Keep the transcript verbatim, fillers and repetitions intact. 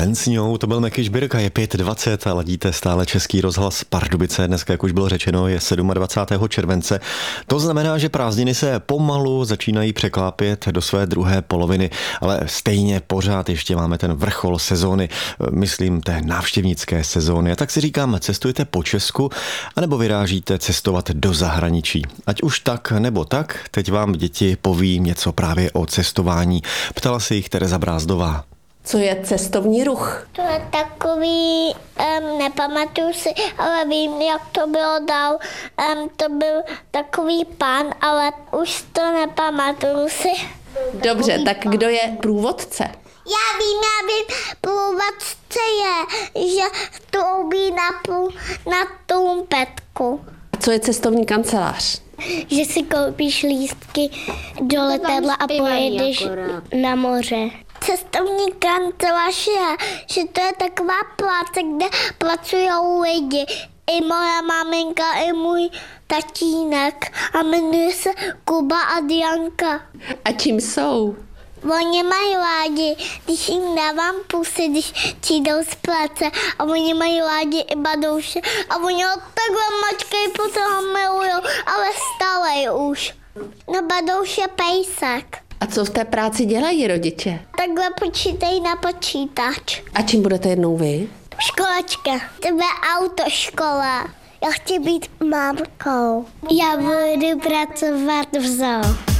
Lencňou, to byl Meky Žbirka, je pět dvacet a ladíte stále Český rozhlas Pardubice. Dneska, jak už bylo řečeno, je dvacátého sedmého července. To znamená, že prázdniny se pomalu začínají překlápět do své druhé poloviny, ale stejně pořád ještě máme ten vrchol sezóny, myslím té návštěvnické sezóny. A tak si říkám, cestujete po Česku, anebo vyrážíte cestovat do zahraničí. Ať už tak nebo tak, teď vám děti poví něco právě o cestování. Ptala se jich Tereza Brázdová. Co je cestovní ruch? To je takový, um, nepamatuju si, ale vím, jak to bylo dál. Um, to byl takový pán, ale už to nepamatuju si. Dobře, tak kdo je průvodce? Já vím, já vím, průvodce je, že troubí na, půl, na trumpetku. A co je cestovní kancelář? Že si koupíš lístky do letadla a pojedeš na moře. Cestovní kancelář je, že to je taková práce, kde pracují lidi. I moja maminka, i můj tatínek. A jmenuje se Kuba a Dianka. A čím jsou? Oni mají rádi, když jim dávám pusy, když přijdou z práce. A oni mají rádi i badouše. A oni ho takhle mačkají, potom ho milujou, ale stále už. No badouš je pejsek. A co v té práci dělají rodiče? Takhle počítají na počítač. A čím budete jednou vy? Školačka. To bude autoškola. Já chci být mámkou. Já budu pracovat v zoo.